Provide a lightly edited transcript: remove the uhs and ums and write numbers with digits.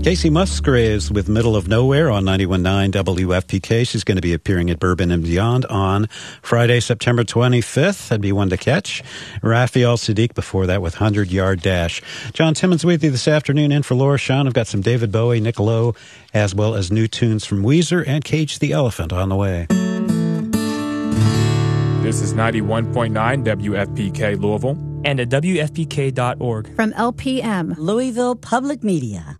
Casey Musgraves with Middle of Nowhere on 91.9 WFPK. She's going to be appearing at Bourbon and Beyond on Friday, September 25th. That'd be one to catch. Raphael Sadiq before that with 100-Yard Dash. John Timmons with you this afternoon in for Laura Shawn. I've got some David Bowie, Nick Lowe, as well as new tunes from Weezer and Cage the Elephant on the way. This is 91.9 WFPK Louisville. And at WFPK.org. From LPM, Louisville Public Media.